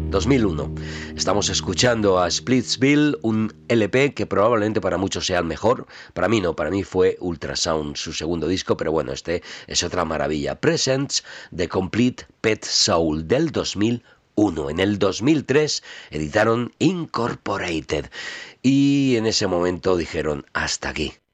2001. Estamos escuchando a Splitsville, un LP que probablemente para muchos sea el mejor. Para mí no, para mí fue Ultrasound, su segundo disco, pero bueno, este es otra maravilla. Presents The Complete Pet Soul del 2001. En el 2003 editaron Incorporated y en ese momento dijeron hasta aquí.